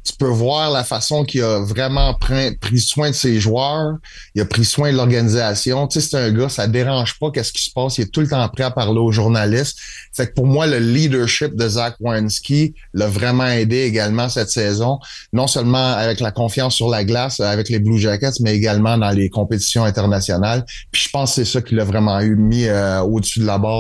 tu peux voir la façon qu'il a vraiment pris soin de ses joueurs. Il a pris soin de l'organisation. Tu sais, c'est un gars, ça dérange pas qu'est-ce qui se passe. Il est tout le temps prêt à parler aux journalistes. Fait que pour moi, le leadership de Zach Werenski l'a vraiment aidé également cette saison. Non seulement avec la confiance sur la glace, avec les Blue Jackets, mais également dans les compétitions internationales. Puis je pense que c'est ça qu'il a vraiment mis au-dessus de la barre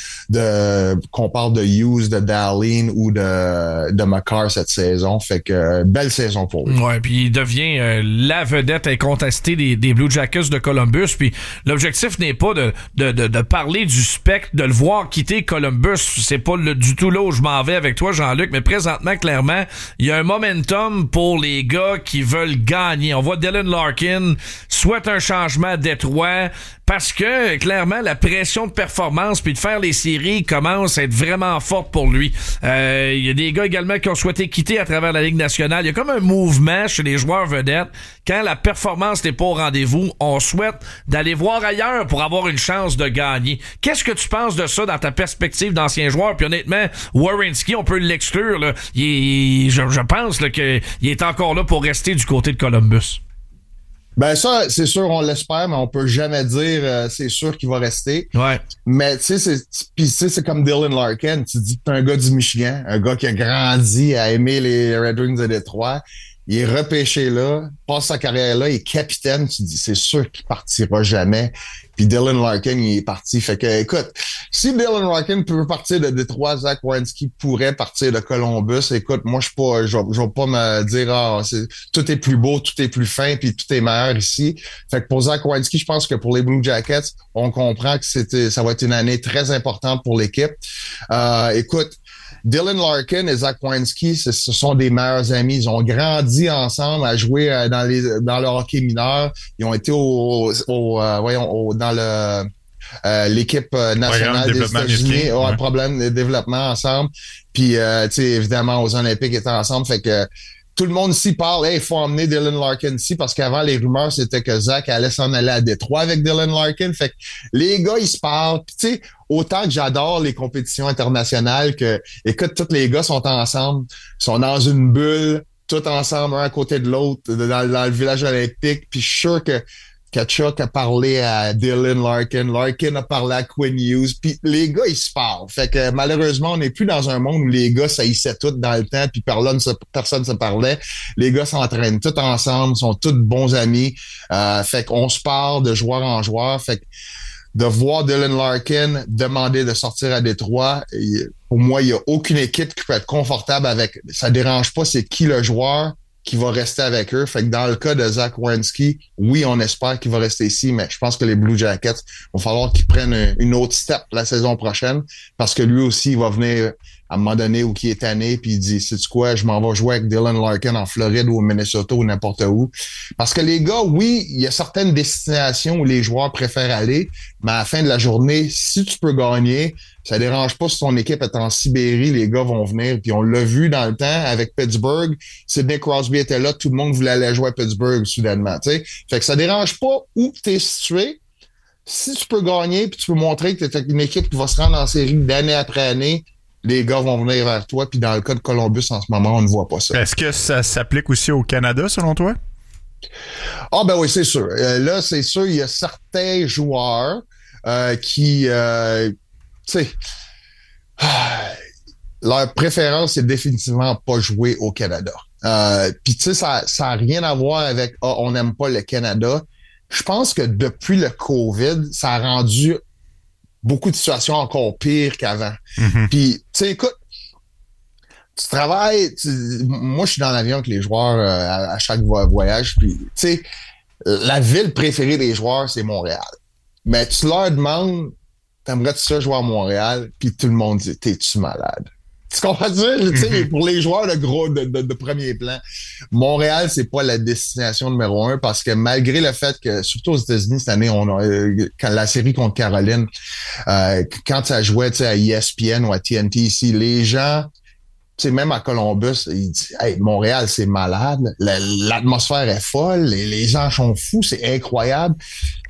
qu'on parle de Hughes, de Dahlin ou de McCarr cette saison. Fait que belle saison pour lui. Ouais, puis il devient la vedette incontestée des Blue Jackets de Columbus. Puis l'objectif n'est pas de parler du spectre, de le voir quitter Columbus. C'est pas du tout là où je m'en vais avec toi, Jean-Luc. Mais présentement, clairement, il y a un momentum pour les gars qui veulent gagner. On voit Dylan Larkin souhaite un changement à Détroit parce que, clairement, la pression de performance puis de faire les séries commence à être vraiment forte pour lui. Il y a des gars également qui ont souhaité quitter à travers la Ligue nationale. Il y a comme un mouvement chez les joueurs vedettes. Quand la performance n'est pas au rendez-vous, on souhaite d'aller voir ailleurs pour avoir une chance de gagner. Qu'est-ce que tu penses de ça dans ta perspective d'ancien joueur? Puis honnêtement, Werenski, on peut l'exclure. Là. Je pense là, qu'il est encore là pour rester du côté de Columbus. Ben ça, c'est sûr, on l'espère, mais on peut jamais dire c'est sûr qu'il va rester. Ouais. Mais tu sais, c'est comme Dylan Larkin. Tu dis que t'es un gars du Michigan, un gars qui a grandi à aimer les Red Wings de Détroit. Il est repêché là, passe sa carrière là, il est capitaine. Tu dis, c'est sûr qu'il partira jamais. Puis Dylan Larkin, il est parti. Fait que, écoute, si Dylan Larkin peut partir de Détroit, Zach Werenski pourrait partir de Columbus. Écoute, moi, je vais pas me dire, tout est plus beau, tout est plus fin, puis tout est meilleur ici. Fait que pour Zach Werenski, je pense que pour les Blue Jackets, on comprend que ça va être une année très importante pour l'équipe. Écoute, Dylan Larkin et Zach Werenski, ce sont des meilleurs amis. Ils ont grandi ensemble à jouer dans le hockey mineur. Ils ont été dans l'équipe nationale des États-Unis. Un problème de développement ensemble. Puis, tu sais, évidemment, aux Olympiques étaient ensemble. Fait que tout le monde ici parle, il faut emmener Dylan Larkin ici parce qu'avant, les rumeurs, c'était que Zach allait s'en aller à Détroit avec Dylan Larkin. Fait que les gars, ils se parlent. Puis, tu sais, autant que j'adore les compétitions internationales que, écoute, tous les gars sont ensemble, sont dans une bulle, tous ensemble, un à côté de l'autre, dans le village olympique. Puis, je suis sûr que Tkachuk a parlé à Dylan Larkin. Larkin a parlé à Quinn Hughes. Puis les gars, ils se parlent. Fait que malheureusement, on n'est plus dans un monde où les gars s'haïssaient tous dans le temps puis personne se parlait. Les gars s'entraînent tous ensemble, sont tous bons amis. Fait qu'on se parle de joueur en joueur. Fait que de voir Dylan Larkin demander de sortir à Détroit, pour moi, il n'y a aucune équipe qui peut être confortable avec. Ça dérange pas c'est qui le joueur qui va rester avec eux. Fait que dans le cas de Zach Werenski, oui, on espère qu'il va rester ici, mais je pense que les Blue Jackets, vont falloir qu'ils prennent une autre step la saison prochaine parce que lui aussi, il va venir à un moment donné où il est tanné puis il dit, sais-tu quoi, je m'en vais jouer avec Dylan Larkin en Floride ou au Minnesota ou n'importe où. Parce que les gars, oui, il y a certaines destinations où les joueurs préfèrent aller, mais à la fin de la journée, si tu peux gagner, ça dérange pas si ton équipe est en Sibérie, les gars vont venir. Puis on l'a vu dans le temps avec Pittsburgh. Sidney Crosby était là, tout le monde voulait aller jouer à Pittsburgh soudainement. T'sais. Fait que ça dérange pas où tu es situé. Si tu peux gagner puis tu peux montrer que tu es une équipe qui va se rendre en série d'année après année, les gars vont venir vers toi. Puis dans le cas de Columbus, en ce moment, on ne voit pas ça. Est-ce que ça s'applique aussi au Canada, selon toi? Ah ben oui, c'est sûr. Là, c'est sûr, il y a certains joueurs qui... tu sais, leur préférence, c'est définitivement pas jouer au Canada. Puis tu sais, ça a rien à voir avec on n'aime pas le Canada. Je pense que depuis le COVID, ça a rendu beaucoup de situations encore pires qu'avant. Mm-hmm. Puis tu sais, écoute, tu travailles, moi je suis dans l'avion avec les joueurs à chaque voyage. Puis tu sais, la ville préférée des joueurs, c'est Montréal. Mais tu leur demandes, t'aimerais-tu ça jouer à Montréal? Puis tout le monde dit, t'es-tu malade? Tu comprends ça? Tu sais, pour les joueurs de premier plan, Montréal, c'est pas la destination numéro 1 parce que malgré le fait que, surtout aux États-Unis cette année, quand la série contre Caroline, quand ça jouait à ESPN ou à TNT ici, les gens, tu sais, même à Columbus, ils disent, hey, Montréal, c'est malade. L'atmosphère est folle. Les gens sont fous. C'est incroyable.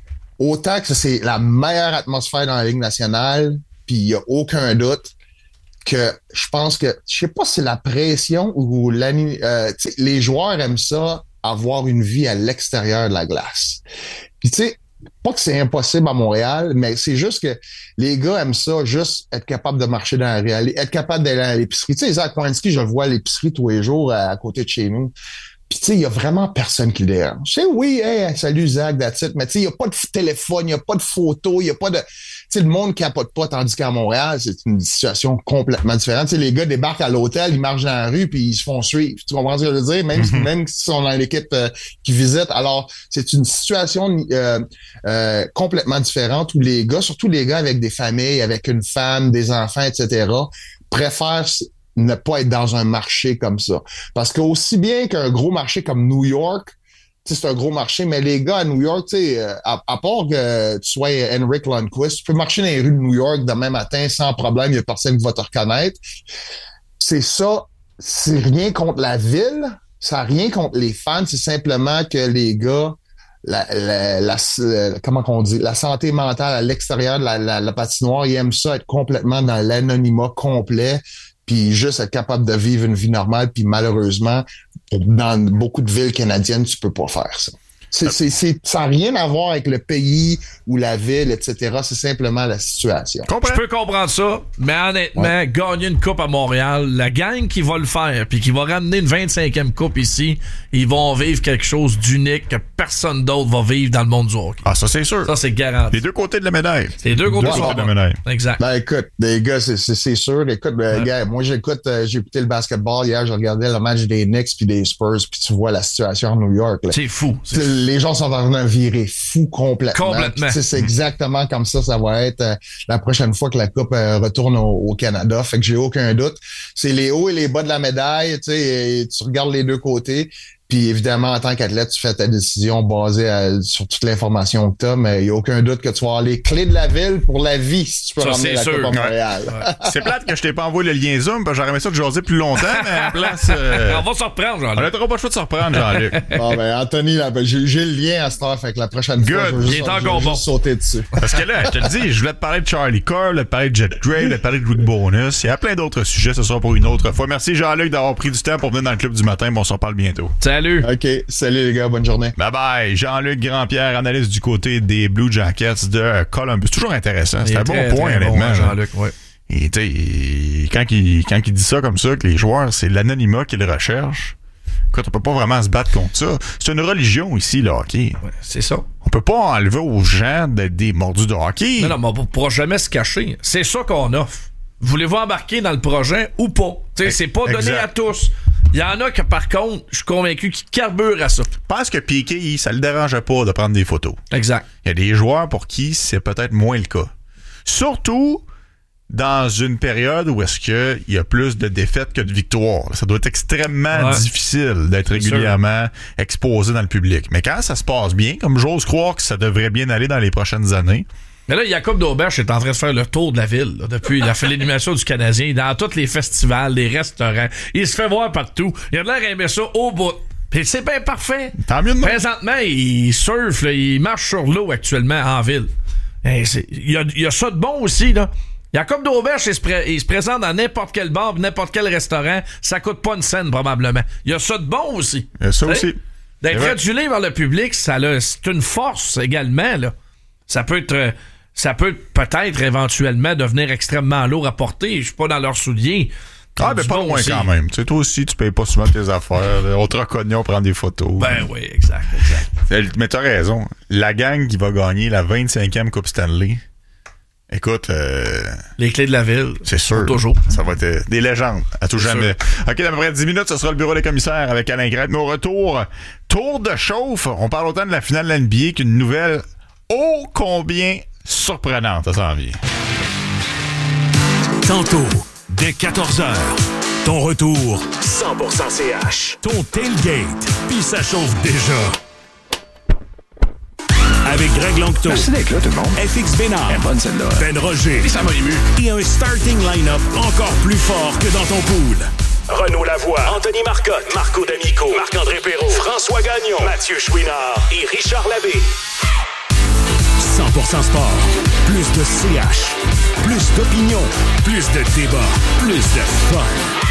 Autant que c'est la meilleure atmosphère dans la Ligue nationale, puis il n'y a aucun doute. que je pense que, je sais pas si c'est la pression ou les joueurs aiment ça, avoir une vie à l'extérieur de la glace. Puis tu sais, pas que c'est impossible à Montréal, mais c'est juste que les gars aiment ça, juste être capable de marcher dans la réalité, être capable d'aller à l'épicerie. Tu sais, Zach Werenski, je le vois à l'épicerie tous les jours à côté de chez nous. Puis tu sais, il y a vraiment personne qui le dérange. Tu sais, oui, hey, salut Zach, that's it. Mais tu sais, il n'y a pas de téléphone, il n'y a pas de photo, il n'y a pas de... Tu sais, le monde capote pas, tandis qu'à Montréal, c'est une situation complètement différente. Tu sais, les gars débarquent à l'hôtel, ils marchent dans la rue, puis ils se font suivre. Tu comprends ce que je veux dire? Même s'ils sont dans l'équipe qui visite. Alors, c'est une situation complètement différente où les gars, surtout les gars avec des familles, avec une femme, des enfants, etc., préfèrent ne pas être dans un marché comme ça. Parce qu'aussi bien qu'un gros marché comme New York, c'est un gros marché, mais les gars à New York, à part que tu sois Henrik Lundqvist, tu peux marcher dans les rues de New York demain matin sans problème, il n'y a personne qui va te reconnaître. C'est ça, c'est rien contre la ville, ça n'a rien contre les fans, c'est simplement que les gars, comment qu'on dit, la santé mentale à l'extérieur de la patinoire, ils aiment ça être complètement dans l'anonymat complet, puis juste être capable de vivre une vie normale, puis malheureusement, dans beaucoup de villes canadiennes, tu peux pas faire ça. Ça n'a rien à voir avec le pays ou la ville, etc. C'est simplement la situation. Je peux comprendre ça, mais honnêtement, gagner une coupe à Montréal, la gang qui va le faire puis qui va ramener une 25e coupe ici, ils vont vivre quelque chose d'unique que personne d'autre va vivre dans le monde du hockey. Ah, ça c'est sûr. Ça, c'est garanti. Les deux côtés de la médaille. C'est les deux côtés de la médaille. Exact. Ben écoute, les gars, c'est sûr. Écoute, gars, moi j'ai écouté le basketball hier, je regardais le match des Knicks puis des Spurs, puis tu vois la situation à New York. Là. C'est fou. Les gens sont en train de virer fou complètement. C'est exactement comme ça va être la prochaine fois que la Coupe retourne au Canada. Fait que j'ai aucun doute. C'est les hauts et les bas de la médaille. Tu regardes les deux côtés. Puis évidemment, en tant qu'athlète, tu fais ta décision basée sur toute l'information que tu as, mais il n'y a aucun doute que tu vas avoir les clés de la ville pour la vie si tu peux ramener la Coupe à Montréal. Ouais. C'est plate que je t'ai pas envoyé le lien Zoom, parce que j'aurais aimé ça de jaser plus longtemps, mais à la place... On va se reprendre, Jean-Luc. On n'aura pas le choix de se reprendre, Jean-Luc. Bon, ben Anthony, là, j'ai le lien à cette heure, fait que la prochaine fois, je vais juste sauter dessus. Parce que là, je te le dis, je voulais te parler de Charlie Coyle, je voulais te parler de Jet Gray, je voulais te parler de Rick Bonus. Il y a plein d'autres sujets, ce sera pour une autre fois. Merci Jean-Luc d'avoir pris du temps pour venir dans le club du matin. Bon, on s'en parle bientôt. Salut. OK. Salut les gars, bonne journée. Bye bye. Jean-Luc Grandpierre, analyste du côté des Blue Jackets de Columbus. Toujours intéressant. C'est un bon point, honnêtement. Jean-Luc, ouais. Et tu sais, quand il dit ça comme ça, que les joueurs, c'est l'anonymat qu'ils recherchent, écoute, on peut pas vraiment se battre contre ça. C'est une religion ici, le hockey. Ouais, c'est ça. On peut pas enlever aux gens d'être des mordus de hockey. Non, mais on pourra jamais se cacher. C'est ça qu'on offre. Voulez-vous embarquer dans le projet ou pas? T'sais, c'est pas donné à tous. Il y en a que, par contre, je suis convaincu qu'ils carburent à ça. Je pense que Piqué, ça le dérangeait pas de prendre des photos. Exact. Il y a des joueurs pour qui c'est peut-être moins le cas. Surtout dans une période où est-ce qu'il y a plus de défaites que de victoires. Ça doit être extrêmement difficile d'être régulièrement exposé dans le public. Mais quand ça se passe bien, comme j'ose croire que ça devrait bien aller dans les prochaines années... Mais là, Jacob Dauberge est en train de faire le tour de la ville. Là, depuis, il a fait l'animation du Canadien dans tous les festivals, les restaurants. Il se fait voir partout. Il a l'air d'aimer ça au bout. Puis c'est bien parfait. Tant mieux de présentement, il surfe, là, il marche sur l'eau actuellement en ville. Il y a ça de bon aussi, là. Jacob Dauberge, il se présente dans n'importe quel bar, n'importe quel restaurant. Ça coûte pas une scène, probablement. Il y a ça de bon aussi. Il y a ça aussi. D'être adulé vers le public, c'est une force également, là. Ça peut peut-être éventuellement devenir extrêmement lourd à porter. Je suis pas dans leurs souliers. Ah, mais pas loin aussi. Quand même. Tu sais, toi aussi, tu payes pas souvent tes affaires. On te reconnaît, on prend des photos. Ben oui, exact. Mais t'as raison. La gang qui va gagner la 25e Coupe Stanley, écoute... les clés de la ville. C'est sûr. Toujours. Ça va être des légendes à tout jamais. OK, dans à peu près 10 minutes, ce sera le bureau des commissaires avec Alain Grette. Mais au retour, tour de chauffe. On parle autant de la finale de la NBA qu'une nouvelle ô combien surprenante. Ça s'en vient. Tantôt, dès 14h, ton retour 100% CH. Ton tailgate, puis ça chauffe déjà. Avec Greg Longto. Merci d'être là, tout le monde. FX Bénard. Bonne celle-là. Ben Roger. Et ça m'a ému. Et un starting line-up encore plus fort que dans ton pool. Renaud Lavoie, Anthony Marcotte, Marco D'Amico, Marc-André Perrault, François Gagnon, Mathieu Chouinard et Richard Labbé. 100% sport. Plus de CH. plus d'opinion, plus de débats, plus de fun.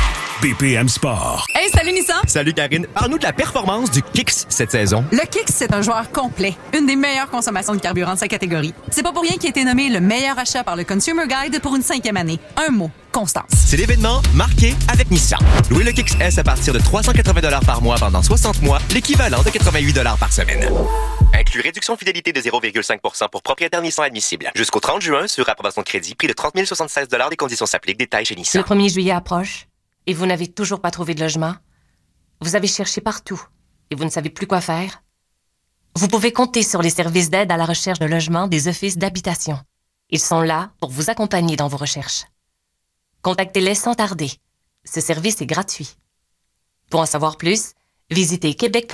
BPM Sport. Hey, salut Nissan! Salut Karine. Parle-nous de la performance du Kicks cette saison. Le Kicks, c'est un joueur complet. Une des meilleures consommations de carburant de sa catégorie. C'est pas pour rien qu'il a été nommé le meilleur achat par le Consumer Guide pour une 5e année. Un mot, constance. C'est l'événement marqué avec Nissan. Louez le Kicks S à partir de 380 $ par mois pendant 60 mois, l'équivalent de 88 $ par semaine. Inclut réduction fidélité de 0,5% pour propriétaire Nissan admissible. Jusqu'au 30 juin, sur approbation de crédit, prix de 30 076 $. Des conditions s'appliquent. Détails chez Nissan. Le 1er juillet approche. Et vous n'avez toujours pas trouvé de logement? Vous avez cherché partout et vous ne savez plus quoi faire? Vous pouvez compter sur les services d'aide à la recherche de logement des offices d'habitation. Ils sont là pour vous accompagner dans vos recherches. Contactez-les sans tarder. Ce service est gratuit. Pour en savoir plus, visitez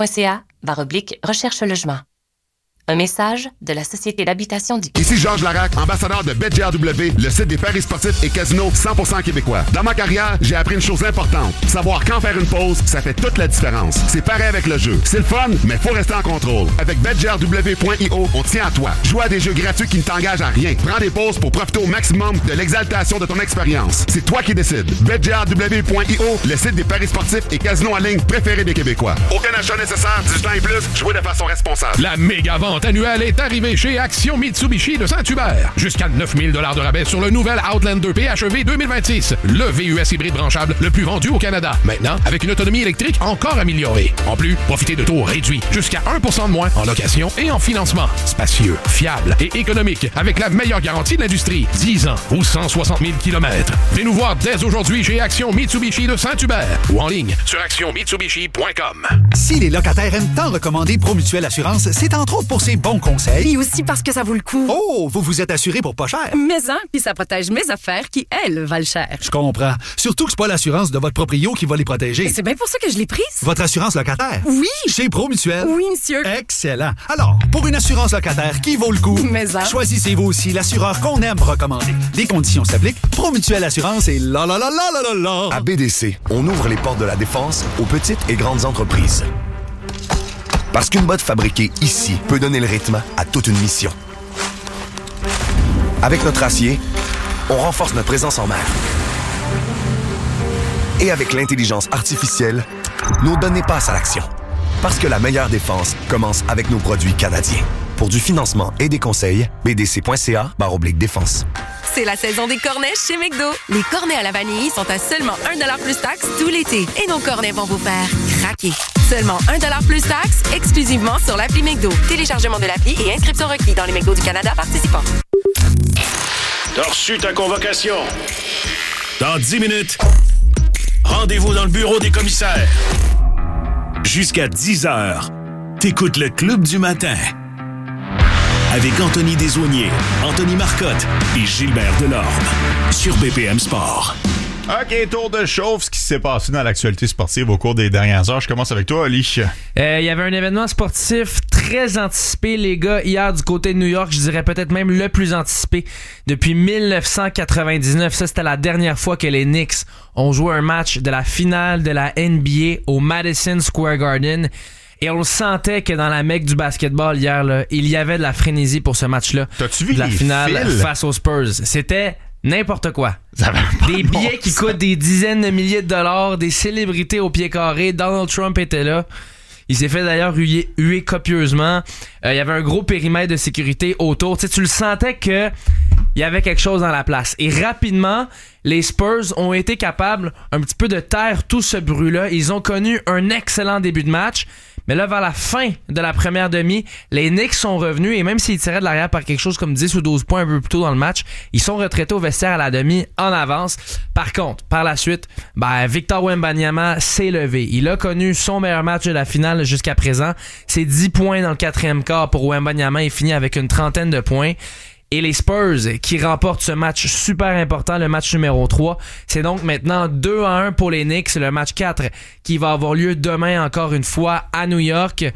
québec.ca/recherche-logement. Un message de la Société d'habitation du Québec. Ici Georges Larac, ambassadeur de BetGRW, le site des paris sportifs et casinos 100% québécois. Dans ma carrière, j'ai appris une chose importante. Savoir quand faire une pause, ça fait toute la différence. C'est pareil avec le jeu. C'est le fun, mais faut rester en contrôle. Avec BetGRW.io, on tient à toi. Joue à des jeux gratuits qui ne t'engagent à rien. Prends des pauses pour profiter au maximum de l'exaltation de ton expérience. C'est toi qui décides. BetGRW.io, le site des paris sportifs et casinos en ligne préférés des Québécois. Aucun achat nécessaire, 18 ans et plus, jouez de façon responsable. La méga vente annuelle est arrivée chez Action Mitsubishi de Saint-Hubert. Jusqu'à 9 000 $ de rabais sur le nouvel Outlander PHEV 2026. Le VUS hybride branchable le plus vendu au Canada. Maintenant, avec une autonomie électrique encore améliorée. En plus, profitez de taux réduits jusqu'à 1% de moins en location et en financement. Spacieux, fiable et économique avec la meilleure garantie de l'industrie. 10 ans ou 160 000 km. Venez nous voir dès aujourd'hui chez Action Mitsubishi de Saint-Hubert ou en ligne sur actionmitsubishi.com. Si les locataires aiment tant recommander Promutuelle Assurance, c'est entre autres pour ses bons conseils. Et aussi parce que ça vaut le coup. Oh, vous vous êtes assuré pour pas cher. Mais puis ça protège mes affaires qui, elles, valent cher. Je comprends. Surtout que c'est pas l'assurance de votre proprio qui va les protéger. C'est bien pour ça que je l'ai prise. Votre assurance locataire? Oui. Chez Promutuelle? Oui, monsieur. Excellent. Alors, pour une assurance locataire qui vaut le coup, choisissez-vous aussi l'assureur qu'on aime recommander. Les conditions s'appliquent. Promutuelle Assurance et la la la la la la la. À BDC, on ouvre les portes de la défense aux petites et grandes entreprises. Parce qu'une botte fabriquée ici peut donner le rythme à toute une mission. Avec notre acier, on renforce notre présence en mer. Et avec l'intelligence artificielle, nos données passent à l'action. Parce que la meilleure défense commence avec nos produits canadiens. Pour du financement et des conseils, bdc.ca/défense. C'est la saison des cornets chez McDo. Les cornets à la vanille sont à seulement 1$ plus taxe tout l'été. Et nos cornets vont vous faire craquer. Seulement 1$ plus taxe, exclusivement sur l'appli McDo. Téléchargement de l'appli et inscription requis dans les McDo du Canada participants. T'as reçu ta convocation. Dans 10 minutes, rendez-vous dans le bureau des commissaires. Jusqu'à 10h, t'écoutes le Club du matin. Avec Anthony Desaulniers, Anthony Marcotte et Gilbert Delorme. Sur BPM Sport. OK, tour de chauffe, ce qui s'est passé dans l'actualité sportive au cours des dernières heures. Je commence avec toi, Ali. Il y avait un événement sportif très anticipé, les gars, hier du côté de New York. Je dirais peut-être même le plus anticipé depuis 1999. Ça, c'était la dernière fois que les Knicks ont joué un match de la finale de la NBA au Madison Square Garden. Et on sentait que dans la mecque du basketball hier, là, il y avait de la frénésie pour ce match-là. T'as-tu vu de la finale face aux Spurs? C'était n'importe quoi. Des billets qui coûtent des dizaines de milliers de dollars, des célébrités au pied carré. Donald Trump était là. Il s'est fait d'ailleurs huer copieusement. Il y avait un gros périmètre de sécurité autour. Tu sais, tu le sentais que il y avait quelque chose dans la place. Et rapidement, les Spurs ont été capables un petit peu de taire tout ce bruit-là. Ils ont connu un excellent début de match. Mais là, vers la fin de la première demi, les Knicks sont revenus et même s'ils tiraient de l'arrière par quelque chose comme 10 ou 12 points un peu plus tôt dans le match, ils sont retraités au vestiaire à la demi en avance. Par contre, par la suite, Victor Wembanyama s'est levé. Il a connu son meilleur match de la finale jusqu'à présent. C'est 10 points dans le quatrième quart pour Wembanyama. Il finit avec une trentaine de points. Et les Spurs qui remportent ce match super important, le match numéro 3. C'est donc maintenant 2-1 pour les Knicks. Le match 4 qui va avoir lieu demain encore une fois à New York.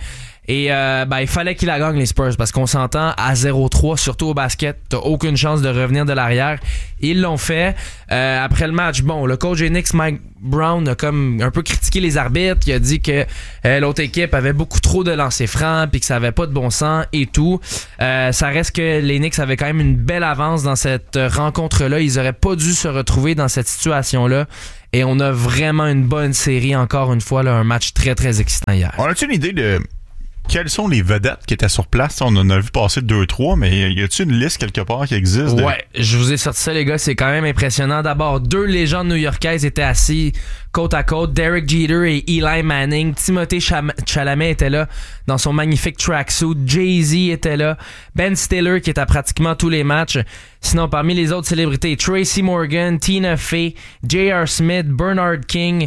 Et il fallait qu'ils la gagnent, les Spurs, parce qu'on s'entend à 0-3, surtout au basket. T'as aucune chance de revenir de l'arrière. Ils l'ont fait. Après le match, le coach des Knicks, Mike Brown, a comme un peu critiqué les arbitres. Il a dit que l'autre équipe avait beaucoup trop de lancers francs puis que ça avait pas de bon sens et tout. Ça reste que les Knicks avaient quand même une belle avance dans cette rencontre-là. Ils auraient pas dû se retrouver dans cette situation-là. Et on a vraiment une bonne série, encore une fois, là, un match très, très excitant hier. On a-tu une idée de quelles sont les vedettes qui étaient sur place? On en a vu passer 2-3, mais y a-tu une liste quelque part qui existe? Ouais, je vous ai sorti ça, les gars, c'est quand même impressionnant. D'abord, 2 légendes new-yorkaises étaient assis côte à côte, Derek Jeter et Eli Manning. Timothée Chalamet était là dans son magnifique tracksuit. Jay-Z était là. Ben Stiller qui est à pratiquement tous les matchs. Sinon, parmi les autres célébrités, Tracy Morgan, Tina Fey, J.R. Smith, Bernard King,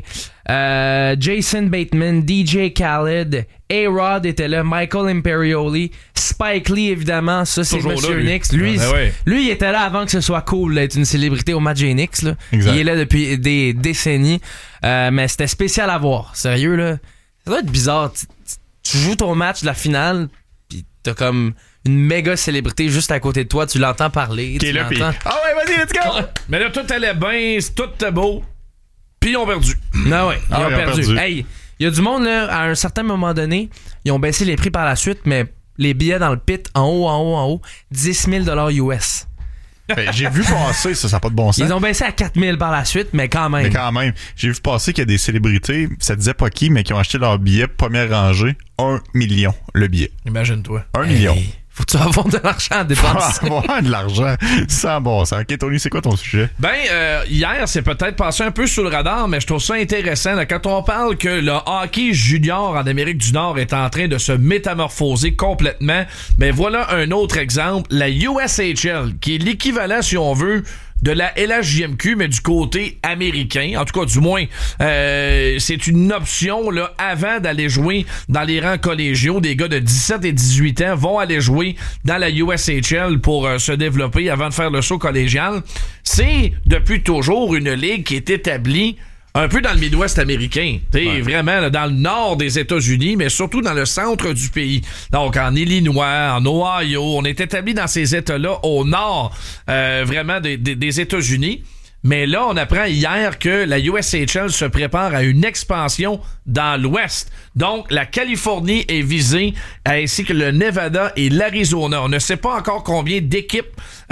Jason Bateman, DJ Khaled, A-Rod était là, Michael Imperioli, Spike Lee, évidemment, ça c'est toujours Monsieur là, Knicks. Lui, il était là avant que ce soit cool d'être une célébrité au match des Knicks. Là. Il est là depuis des décennies. Mais c'était spécial à voir. Sérieux, là. Ça doit être bizarre. Tu joues ton match de la finale, pis t'as comme une méga célébrité juste à côté de toi. Tu l'entends parler. Qui est là, pis... Ah ouais, vas-y, let's go! Mais là, tout allait bien, tout était beau. Puis ils ont perdu. Non, ouais, ils ont perdu. Hey, il y a du monde, là, à un certain moment donné, ils ont baissé les prix par la suite, mais les billets dans le pit, en haut, 10 000 US. J'ai vu passer, ça n'a pas de bon sens. Ils ont baissé à 4 000 par la suite, mais quand même. J'ai vu passer qu'il y a des célébrités, ça disait pas qui, mais qui ont acheté leur billet première rangée, 1 million le billet. Imagine-toi. 1 million. Faut que tu avoir de l'argent à dépenser. Faut avoir de l'argent sans bon sens. Ok, Tony, c'est quoi ton sujet? Hier, c'est peut-être passé un peu sous le radar, mais je trouve ça intéressant. Là, quand on parle que le hockey junior en Amérique du Nord est en train de se métamorphoser complètement, voilà un autre exemple. La USHL, qui est l'équivalent, si on veut, de la LHJMQ, mais du côté américain. En tout cas, du moins, c'est une option là avant d'aller jouer dans les rangs collégiaux. Des gars de 17 et 18 ans vont aller jouer dans la USHL pour se développer avant de faire le saut collégial. C'est depuis toujours une ligue qui est établie un peu dans le Midwest américain, vraiment là, dans le nord des États-Unis, mais surtout dans le centre du pays. Donc en Illinois, en Ohio, on est établi dans ces États-là au nord vraiment des États-Unis. Mais là, on apprend hier que la USHL se prépare à une expansion dans l'Ouest. Donc, la Californie est visée, ainsi que le Nevada et l'Arizona. On ne sait pas encore combien d'équipes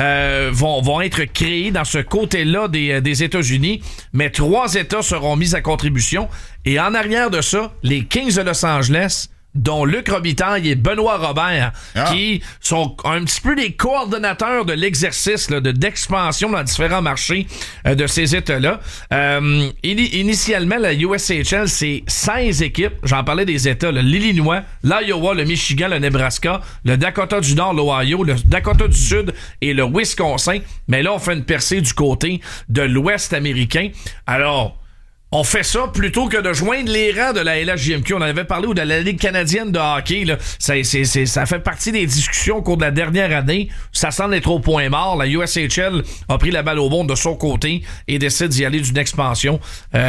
vont être créées dans ce côté-là des États-Unis, mais 3 États seront mis à contribution. Et en arrière de ça, les Kings de Los Angeles, dont Luc Robitaille et Benoît Robert, qui sont un petit peu les coordonnateurs de l'exercice là, d'expansion dans différents marchés de ces États-là. Initialement, la USHL, c'est 16 équipes. J'en parlais des États, là, l'Illinois, l'Iowa, le Michigan, le Nebraska, le Dakota du Nord, l'Ohio, le Dakota du Sud et le Wisconsin. Mais là, on fait une percée du côté de l'Ouest américain. Alors, on fait ça plutôt que de joindre les rangs de la LHJMQ. On en avait parlé, ou de la Ligue canadienne de hockey. Là. Ça fait partie des discussions au cours de la dernière année. Ça semble être au point mort. La USHL a pris la balle au bon de son côté et décide d'y aller d'une expansion.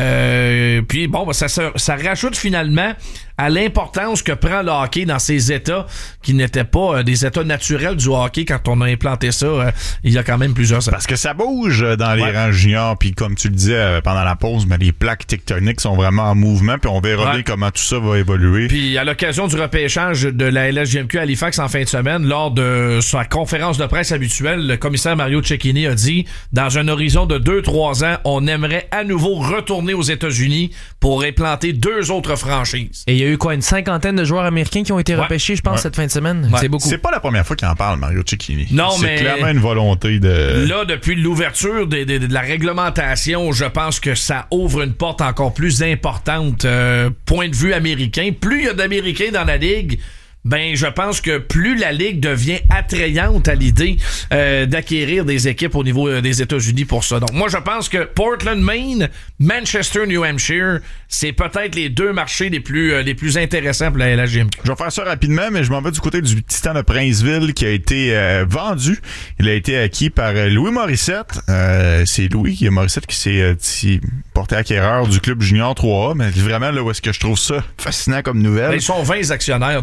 Puis bon, ça rajoute finalement à l'importance que prend le hockey dans ces États qui n'étaient pas des États naturels du hockey quand on a implanté ça il y a quand même plusieurs années. Parce que ça bouge dans les rangs juniors, puis comme tu le disais pendant la pause, mais les plaques tectoniques sont vraiment en mouvement, puis on verra bien comment tout ça va évoluer. Puis à l'occasion du repêchage de la LHJMQ à Halifax en fin de semaine, lors de sa conférence de presse habituelle, le commissaire Mario Cecchini a dit, dans un horizon de 2-3 ans, on aimerait à nouveau retourner aux États-Unis pour implanter 2 autres franchises. Et il y a eu quoi, une 50aine de joueurs américains qui ont été repêchés, je pense, cette fin de semaine? Ouais. C'est beaucoup. C'est pas la première fois qu'il en parle, Mario Cecchini. Non, mais c'est clairement une volonté de... Là, depuis l'ouverture de la réglementation, je pense que ça ouvre une porte encore plus importante, point de vue américain. Plus il y a d'Américains dans la Ligue, je pense que plus la Ligue devient attrayante à l'idée d'acquérir des équipes au niveau des États-Unis pour ça. Donc moi, je pense que Portland, Maine, Manchester, New Hampshire, c'est peut-être les 2 marchés les plus intéressants pour la LHJMQ. Je vais faire ça rapidement, mais je m'en vais du côté du Titan de Princeville qui a été vendu. Il a été acquis par Louis Morissette. C'est Louis Morissette qui s'est porté acquéreur du club junior 3A, mais vraiment là où est-ce que je trouve ça fascinant comme nouvelle. Ils sont 20 actionnaires, dont Louis.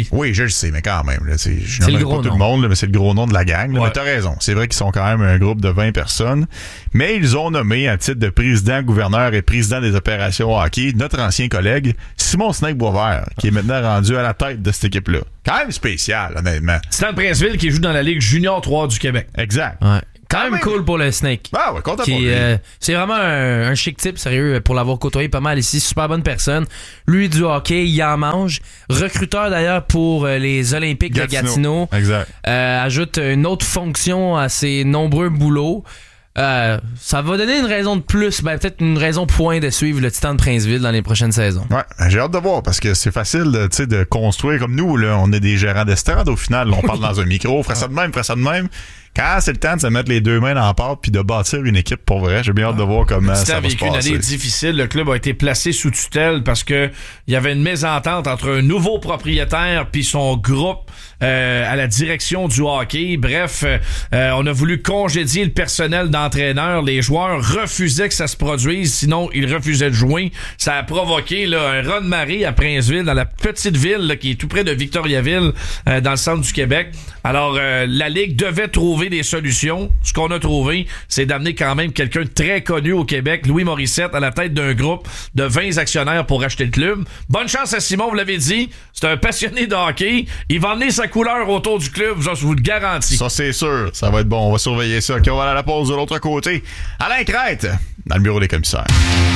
aussi. Oui, je le sais, mais quand même. Là, je le gros pas tout le monde, là, mais c'est le gros nom de la gang. Là, mais t'as raison. C'est vrai qu'ils sont quand même un groupe de 20 personnes. Mais ils ont nommé à titre de président, gouverneur et président des opérations hockey notre ancien collègue Simon Snake-Boisvert, qui est maintenant rendu à la tête de cette équipe-là. Quand même spécial, honnêtement. Stan Princeville qui joue dans la Ligue Junior 3 du Québec. Exact. Ouais. Quand même cool pour le Snake. Ah ouais, content pour lui. C'est vraiment un chic type, sérieux, pour l'avoir côtoyé pas mal ici. Super bonne personne. Lui, du hockey, il en mange. Recruteur d'ailleurs pour les Olympiques de Gatineau. Exact. Ajoute une autre fonction à ses nombreux boulots. Ça va donner une raison de plus, peut-être une raison point de suivre le Titan de Princeville dans les prochaines saisons. Ouais, j'ai hâte de voir parce que c'est facile de construire comme nous, là, on est des gérants d'estrade au final, on parle dans un micro, ferait ça de même. Quand c'est le temps de se mettre les deux mains dans la pâte puis de bâtir une équipe pour vrai, j'ai bien hâte de voir comment ça va se passer. Une année difficile, le club a été placé sous tutelle parce que il y avait une mésentente entre un nouveau propriétaire puis son groupe à la direction du hockey. Bref, on a voulu congédier le personnel d'entraîneur. Les joueurs refusaient que ça se produise, sinon ils refusaient de jouer. Ça a provoqué là, un raz-de-marée à Princeville, dans la petite ville là, qui est tout près de Victoriaville, dans le centre du Québec. Alors, la Ligue devait trouver des solutions. Ce qu'on a trouvé, c'est d'amener quand même quelqu'un de très connu au Québec, Louis Morissette, à la tête d'un groupe de 20 actionnaires pour acheter le club. Bonne chance à Simon, vous l'avez dit. C'est un passionné de hockey. Il va emmener sa couleur autour du club, je vous le garantis. Ça, c'est sûr. Ça va être bon. On va surveiller ça. OK, on va aller à la pause de l'autre côté. Alain Crête, dans le bureau des commissaires.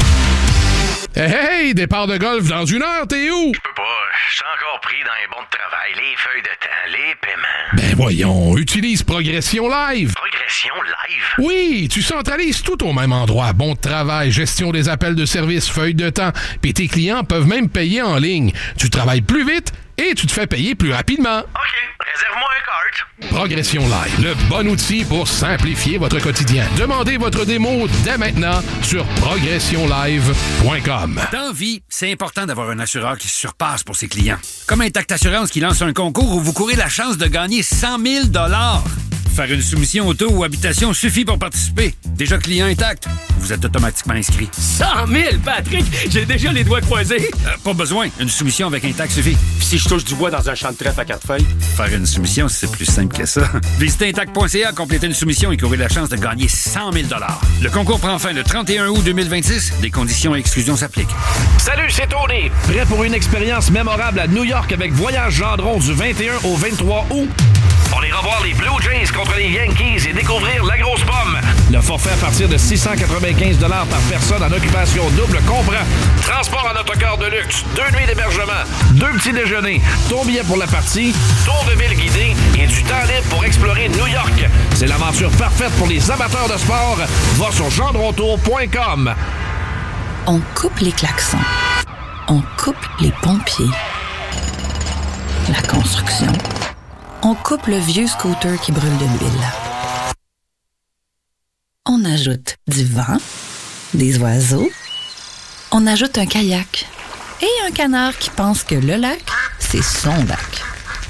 Hey, départ de golf dans 1 heure, t'es où? Je peux pas, je suis encore pris dans les bons de travail, les feuilles de temps, les paiements. Ben voyons, utilise Progression Live. Progression Live? Oui, tu centralises tout au même endroit. Bon de travail, gestion des appels de service, feuilles de temps, puis tes clients peuvent même payer en ligne. Tu travailles plus vite et tu te fais payer plus rapidement. OK, réserve-moi un cart. Progression Live, le bon outil pour simplifier votre quotidien. Demandez votre démo dès maintenant sur progressionlive.com. Dans la vie, c'est important d'avoir un assureur qui se surpasse pour ses clients. Comme Intact Assurance qui lance un concours où vous courez la chance de gagner 100 000 $. Faire une soumission auto ou habitation suffit pour participer. Déjà client Intact, vous êtes automatiquement inscrit. 100 000, Patrick! J'ai déjà les doigts croisés. Pas besoin. Une soumission avec Intact suffit. Puis si je touche du bois dans un champ de trèfle à 4 feuilles? Faire une soumission, c'est plus simple que ça. Visitez Intact.ca, complétez une soumission et courez la chance de gagner 100 000 $. Le concours prend fin le 31 août 2026. Des conditions et exclusions s'appliquent. Salut, c'est Tony! Prêt pour une expérience mémorable à New York avec Voyage Gendron du 21 au 23 août? On ira voir les Blue Jays contre les Yankees et découvrir la grosse pomme. Le forfait à partir de 695 $ par personne en occupation double comprend transport en autocar de luxe, 2 nuits d'hébergement, 2 petits déjeuners, ton billet pour la partie, tour de ville guidé et du temps libre pour explorer New York. C'est l'aventure parfaite pour les amateurs de sport. Va sur gendrontour.com. On coupe les klaxons. On coupe les pompiers. La construction. On coupe le vieux scooter qui brûle de l'huile. On ajoute du vent, des oiseaux. On ajoute un kayak et un canard qui pense que le lac, c'est son lac.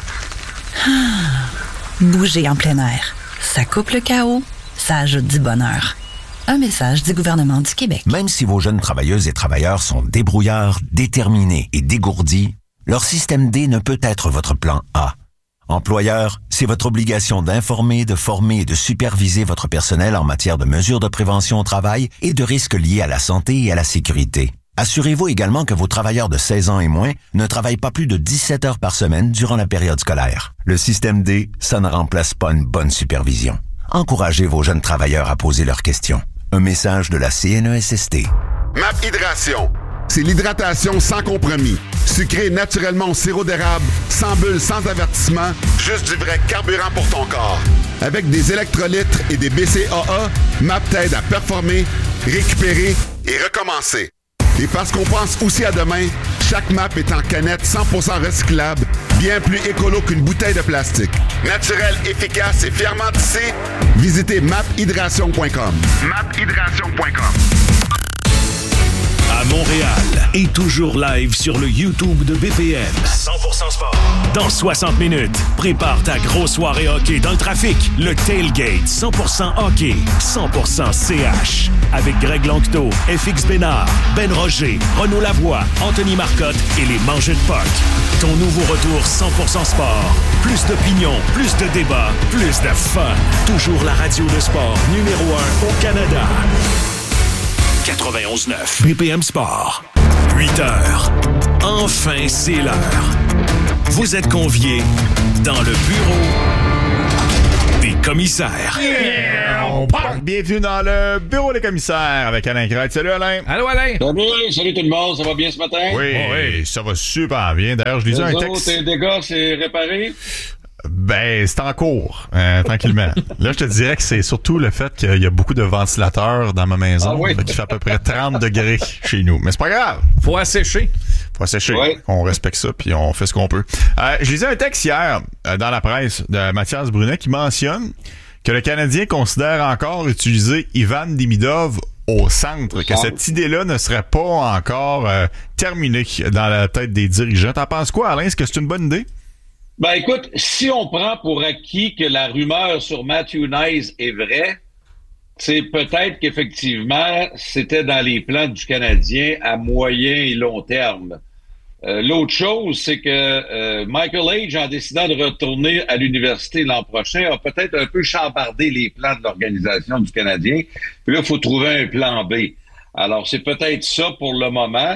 Bouger en plein air, ça coupe le chaos, ça ajoute du bonheur. Un message du gouvernement du Québec. Même si vos jeunes travailleuses et travailleurs sont débrouillards, déterminés et dégourdis, leur système D ne peut être votre plan A. Employeur, c'est votre obligation d'informer, de former et de superviser votre personnel en matière de mesures de prévention au travail et de risques liés à la santé et à la sécurité. Assurez-vous également que vos travailleurs de 16 ans et moins ne travaillent pas plus de 17 heures par semaine durant la période scolaire. Le système D, ça ne remplace pas une bonne supervision. Encouragez vos jeunes travailleurs à poser leurs questions. Un message de la CNESST. MAP Hydration. C'est l'hydratation sans compromis. Sucré naturellement au sirop d'érable, sans bulles, sans avertissement, juste du vrai carburant pour ton corps. Avec des électrolytes et des BCAA, MAP t'aide à performer, récupérer et recommencer. Et parce qu'on pense aussi à demain, chaque MAP est en canette 100% recyclable, bien plus écolo qu'une bouteille de plastique. Naturel, efficace et fièrement tissé, visitez maphydration.com. maphydration.com. À Montréal et toujours live sur le YouTube de BPM. 100% sport. Dans 60 minutes, prépare ta grosse soirée hockey dans le trafic. Le Tailgate 100% hockey, 100% CH. Avec Greg Lanctot, FX Bénard, Ben Roger, Renaud Lavoie, Anthony Marcotte et les Mangeux de Puck. ton nouveau retour 100% sport. Plus d'opinion, plus de débats, plus de fun. Toujours la radio de sport numéro 1 au Canada. 91.9 BPM Sport. 8 heures. Enfin, c'est l'heure. Vous êtes conviés dans le bureau des commissaires. Bienvenue dans le bureau des commissaires avec Alain Crête. Salut Alain. Allô Alain. Salut tout le monde, ça va bien ce matin? Oui, ça va super bien. D'ailleurs, je lisais un texte. Tes dégâts, c'est réparé? Ben, c'est en cours, tranquillement. Là, je te dirais que c'est surtout le fait qu'il y a beaucoup de ventilateurs dans ma maison. Qui fait à peu près 30 degrés chez nous. Mais c'est pas grave. Faut assécher. Ouais. On respecte ça, puis on fait ce qu'on peut. Je lisais un texte hier dans la presse de Mathias Brunet qui mentionne que le Canadien considère encore utiliser Ivan Demidov au centre, que cette idée-là ne serait pas encore terminée dans la tête des dirigeants. T'en penses quoi, Alain? Est-ce que c'est une bonne idée? Ben écoute, si on prend pour acquis que la rumeur sur Matthew Knies est vraie, c'est peut-être qu'effectivement, c'était dans les plans du Canadien à moyen et long terme. L'autre chose, c'est que Michael Age, en décidant de retourner à l'université l'an prochain, a peut-être un peu chambardé les plans de l'organisation du Canadien. Puis là, il faut trouver un plan B. Alors, c'est peut-être ça pour le moment.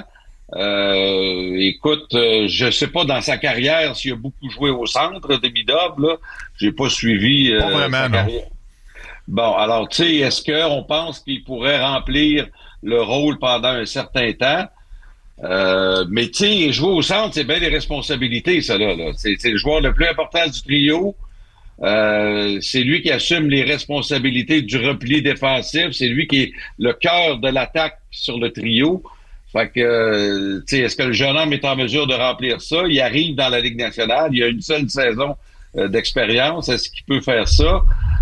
Écoute, je sais pas dans sa carrière s'il a beaucoup joué au centre, Demidov, là. J'ai pas suivi pas vraiment, sa carrière. Bon, alors, tu sais, est-ce qu'on pense qu'il pourrait remplir le rôle pendant un certain temps? Mais tu sais, jouer au centre, c'est bien des responsabilités, ça là. C'est le joueur le plus important du trio. C'est lui qui assume les responsabilités du repli défensif. C'est lui qui est le cœur de l'attaque sur le trio. Fait que, tu sais, est-ce que le jeune homme est en mesure de remplir ça? Il arrive dans la Ligue nationale. Il a une seule saison d'expérience. Est-ce qu'il peut faire ça?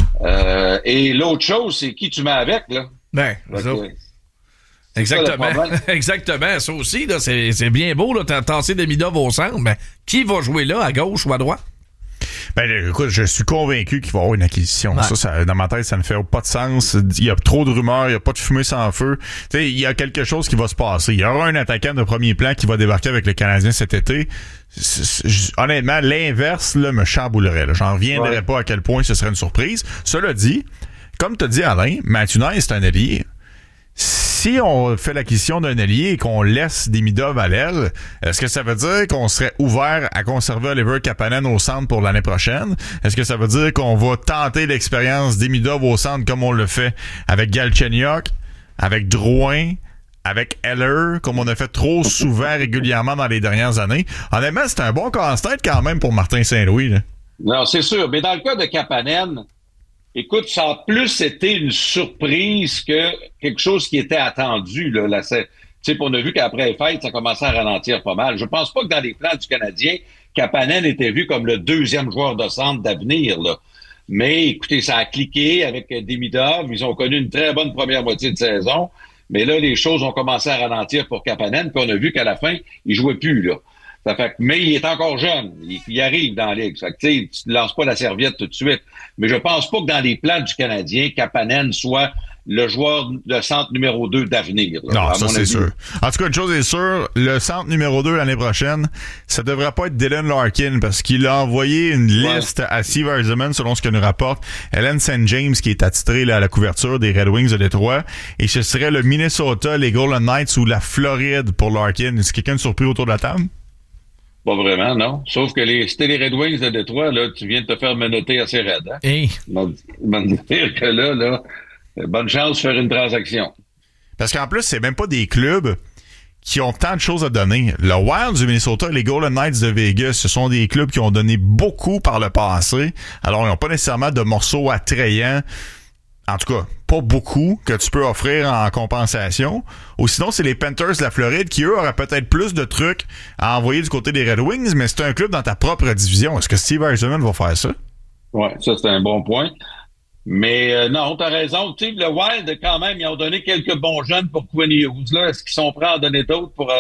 Et l'autre chose, c'est qui tu mets avec, là? Ben, exactement. Exactement. Ça aussi, là, c'est bien beau, là, t'as tassé Demidov au centre, mais qui va jouer là, à gauche ou à droite? Ben, écoute, je suis convaincu qu'il va y avoir une acquisition. Ouais. Ça, dans ma tête, ça ne fait pas de sens. Il y a trop de rumeurs, il n'y a pas de fumée sans feu. Tu sais, il y a quelque chose qui va se passer. Il y aura un attaquant de premier plan qui va débarquer avec le Canadien cet été. Honnêtement, l'inverse, là, me chamboulerait, là. J'en reviendrais pas à quel point ce serait une surprise. Cela dit, comme tu as dit, Alain, Matthew Knies, c'est un allié. Si on fait l'acquisition d'un allié et qu'on laisse Demidov à l'aile, est-ce que ça veut dire qu'on serait ouvert à conserver Oliver Kapanen au centre pour l'année prochaine? Est-ce que ça veut dire qu'on va tenter l'expérience Demidov au centre comme on le fait avec Galchenyuk, avec Drouin, avec Heller, comme on a fait trop souvent régulièrement dans les dernières années? Honnêtement, c'est un bon casse-tête quand même pour Martin Saint-Louis, là. Non, c'est sûr. Mais dans le cas de Kapanen, écoute, ça a plus été une surprise que quelque chose qui était attendu, là. Tu sais, on a vu qu'après les fêtes, ça commençait à ralentir pas mal. Je pense pas que dans les plans du Canadien, Kapanen était vu comme le deuxième joueur de centre d'avenir, là. Mais écoutez, ça a cliqué avec Demidov. Ils ont connu une très bonne première moitié de saison. Mais là, les choses ont commencé à ralentir pour Kapanen. Puis on a vu qu'à la fin, il jouait plus, là. Ça fait, mais il est encore jeune. Il arrive dans la Ligue. Ça fait que, tu ne lances pas la serviette tout de suite. Mais je pense pas que dans les plans du Canadien, Kapanen soit le joueur de centre numéro 2 d'avenir. Là, non, ça c'est sûr. En tout cas, une chose est sûre, le centre numéro 2 l'année prochaine, ça devrait pas être Dylan Larkin parce qu'il a envoyé une liste à Steve Yzerman selon ce que nous rapporte Helen St. James qui est attitrée là, à la couverture des Red Wings de Détroit. Et ce serait le Minnesota, les Golden Knights ou la Floride pour Larkin. Est-ce quelqu'un de surpris autour de la table? Pas vraiment, non. Sauf que c'était les Red Wings de Détroit, là, tu viens de te faire menotter assez raide. Hein? Hey. Il m'a dire que là, bonne chance de faire une transaction. Parce qu'en plus, c'est même pas des clubs qui ont tant de choses à donner. Le Wild du Minnesota et les Golden Knights de Vegas, ce sont des clubs qui ont donné beaucoup par le passé. Alors, ils n'ont pas nécessairement de morceaux attrayants. En tout cas, pas beaucoup que tu peux offrir en compensation. Ou sinon, c'est les Panthers de la Floride qui, eux, auraient peut-être plus de trucs à envoyer du côté des Red Wings, mais c'est un club dans ta propre division. Est-ce que Steve Yzerman va faire ça? Oui, ça, c'est un bon point. Mais non, t'as raison. Tu sais, le Wild, quand même, ils ont donné quelques bons jeunes pour Quinn Hughes. Là. Est-ce qu'ils sont prêts à en donner d'autres pour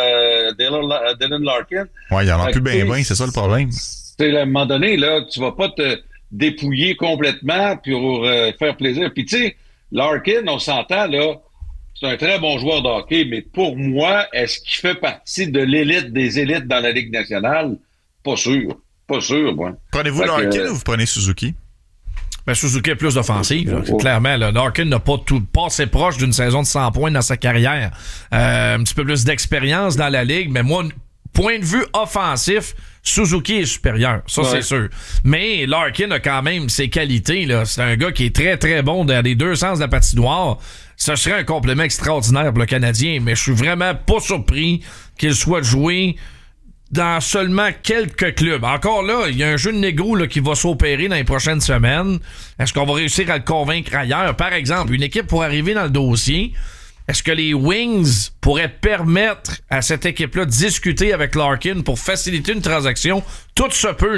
Dylan Larkin? Oui, il y en a plus bien, c'est ça le problème. À un moment donné, là, tu vas pas te dépouiller complètement pour faire plaisir. Puis tu sais, Larkin, on s'entend, là, c'est un très bon joueur de hockey, mais pour moi, est-ce qu'il fait partie de l'élite des élites dans la Ligue nationale? Pas sûr, moi. Prenez-vous Larkin ou vous prenez Suzuki? Ben, Suzuki est plus offensive. Clairement, là, Larkin n'a pas assez proche d'une saison de 100 points dans sa carrière. Un petit peu plus d'expérience dans la ligue, mais moi, point de vue offensif, Suzuki est supérieur. Ça, c'est sûr. Mais Larkin a quand même ses qualités, là. C'est un gars qui est très, très bon dans les deux sens de la patinoire. Ce serait un complément extraordinaire pour le Canadien, mais je suis vraiment pas surpris qu'il soit joué dans seulement quelques clubs. Encore là, il y a un jeune négro là, qui va s'opérer dans les prochaines semaines. Est-ce qu'on va réussir à le convaincre ailleurs? Par exemple, une équipe pour arriver dans le dossier, est-ce que les Wings pourraient permettre à cette équipe-là de discuter avec Larkin pour faciliter une transaction? Tout se peut.